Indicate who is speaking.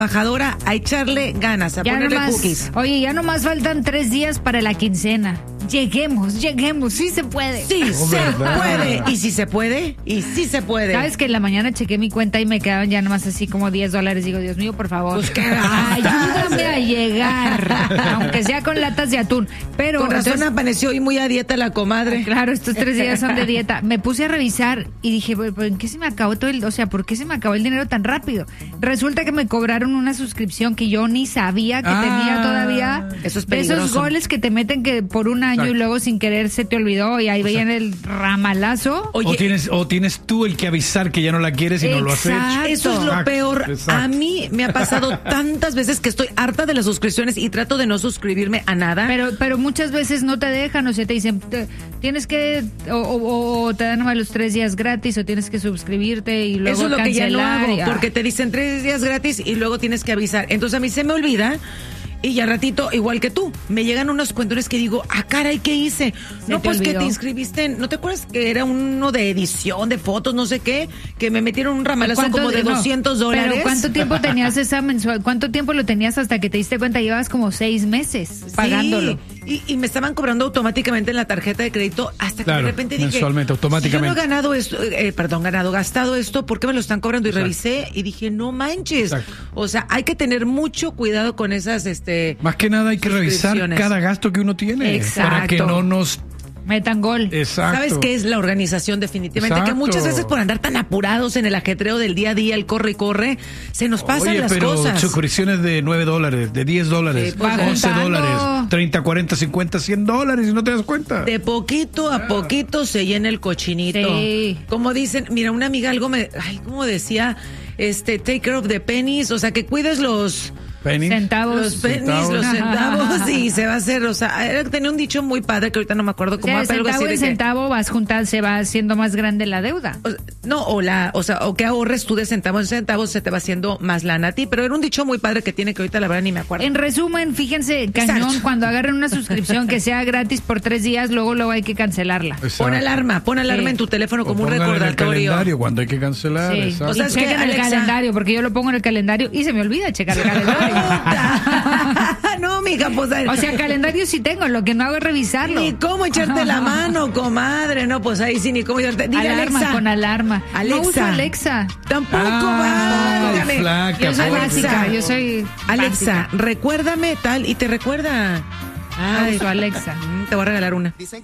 Speaker 1: trabajadora, a echarle ganas, a
Speaker 2: Ya
Speaker 1: ponerle
Speaker 2: nomás,
Speaker 1: cookies.
Speaker 2: oye, ya nomás faltan 3 días para la quincena. Lleguemos, sí se puede.
Speaker 1: Sí se
Speaker 3: ¿verdad?
Speaker 1: puede. Y si se puede, y sí se puede.
Speaker 2: Sabes que en la mañana chequé mi cuenta y me quedaban ya nomás así como $10. Digo, Dios mío, por favor,
Speaker 1: Pues, ¿qué
Speaker 2: ayúdame a llegar, aunque sea con latas de atún. Pero
Speaker 1: Con razón
Speaker 2: entonces,
Speaker 1: amaneció hoy muy a dieta la comadre.
Speaker 2: claro, estos 3 días son de dieta. Me puse a revisar y dije, ¿en qué se me acabó todo o sea, ¿por qué se me acabó el dinero tan rápido? Resulta que me cobraron una suscripción que yo ni sabía que tenía todavía.
Speaker 1: Eso es
Speaker 2: De esos
Speaker 1: peligroso.
Speaker 2: goles que te meten que por un año y luego sin querer se te olvidó y ahí veían el ramalazo.
Speaker 1: Oye,
Speaker 3: O tienes tú el que avisar que ya no la quieres y no lo has hecho.
Speaker 2: Exacto.
Speaker 1: eso es lo
Speaker 3: Exacto,
Speaker 1: peor.
Speaker 3: exacto.
Speaker 1: A mí me ha pasado tantas veces que estoy harta de las suscripciones y trato de no suscribirme a nada.
Speaker 2: Pero muchas veces no te dejan, o sea, te dicen, tienes que, o te dan nomás los 3 días gratis, o tienes que suscribirte y luego
Speaker 1: Eso es lo que ya no
Speaker 2: cancelar.
Speaker 1: hago, porque te dicen 3 días gratis y luego tienes que avisar. Entonces a mí se me olvida y ya ratito, igual que tú, me llegan unos cuentones que digo, caray, ¿qué hice?
Speaker 2: Se
Speaker 1: No,
Speaker 2: te
Speaker 1: pues que
Speaker 2: olvidó.
Speaker 1: te inscribiste ¿no te acuerdas que era uno de edición, de fotos, no sé qué? Que me metieron un ramalazo como de $200.
Speaker 2: Pero ¿cuánto tiempo tenías esa mensual? ¿Cuánto tiempo lo tenías hasta que te diste cuenta? Llevabas como 6 meses pagándolo.
Speaker 1: Sí, y me estaban cobrando automáticamente en la tarjeta de crédito hasta que
Speaker 3: Claro,
Speaker 1: de repente dije,
Speaker 3: mensualmente, automáticamente.
Speaker 1: si yo no he gastado esto, ¿por qué me lo están cobrando? Y revisé y dije, no manches.
Speaker 3: Exacto.
Speaker 1: O sea, hay que tener mucho cuidado con esas,
Speaker 3: Más que nada hay que revisar
Speaker 1: suscripciones.
Speaker 3: cada gasto que uno tiene.
Speaker 2: Exacto.
Speaker 3: Para que no nos...
Speaker 2: Metan gol.
Speaker 3: Exacto.
Speaker 1: ¿Sabes qué es la organización? Definitivamente,
Speaker 3: Exacto.
Speaker 1: que muchas veces por andar tan apurados en el ajetreo del día a día, el corre y corre, se nos pasan
Speaker 3: Oye,
Speaker 1: las
Speaker 3: pero
Speaker 1: cosas.
Speaker 3: suscripciones de $9, de $10,
Speaker 1: Sí, pues,
Speaker 3: $11, 30, 40, 50, $100 y no te das cuenta.
Speaker 1: De poquito a poquito se llena el cochinito.
Speaker 2: Sí.
Speaker 1: Como dicen, mira, una amiga ¿cómo decía? Take care of the pennies, o sea, que cuides los
Speaker 3: Penny.
Speaker 2: Centavos.
Speaker 1: los centavos y se va a hacer, o sea, tenía un dicho muy padre que ahorita no me acuerdo
Speaker 2: O
Speaker 1: cómo
Speaker 2: sea,
Speaker 1: pero algo así
Speaker 2: centavo
Speaker 1: de
Speaker 2: en
Speaker 1: que,
Speaker 2: centavo vas juntando, se va haciendo más grande la deuda.
Speaker 1: o que ahorres tú de centavo en centavo, se te va haciendo más lana a ti, pero era un dicho muy padre que tiene que ahorita la verdad ni me acuerdo.
Speaker 2: En resumen, fíjense, cañón,
Speaker 1: Exacto.
Speaker 2: cuando agarren una suscripción que sea gratis por 3 días, luego hay que cancelarla.
Speaker 3: Exacto.
Speaker 1: Pon alarma
Speaker 2: Sí.
Speaker 1: en tu teléfono
Speaker 3: O
Speaker 1: como un
Speaker 3: póngala en el
Speaker 1: recordatorio.
Speaker 3: calendario cuando hay que cancelar.
Speaker 2: Sí.
Speaker 3: Exacto.
Speaker 1: O sea,
Speaker 2: Y
Speaker 1: es que,
Speaker 2: chequen el
Speaker 1: Alexa-
Speaker 2: calendario, porque yo lo pongo en el calendario y se me olvida checar el calendario.
Speaker 1: No, mija, pues
Speaker 2: O sea, calendario sí tengo, lo que no hago es revisarlo.
Speaker 1: ni cómo echarte la mano, comadre. No, pues ahí sí, ni cómo echarte. Dile,
Speaker 2: Alarma
Speaker 1: Alexa.
Speaker 2: con alarma.
Speaker 1: Alexa.
Speaker 2: No uso Alexa.
Speaker 1: Tampoco,
Speaker 3: Ay,
Speaker 1: válgame.
Speaker 3: flaca,
Speaker 2: Yo soy
Speaker 3: por
Speaker 2: básica,
Speaker 3: favor.
Speaker 2: yo soy
Speaker 1: Alexa,
Speaker 2: básica.
Speaker 1: recuérdame tal y te recuerda.
Speaker 2: No uso Alexa.
Speaker 1: Te voy a regalar una.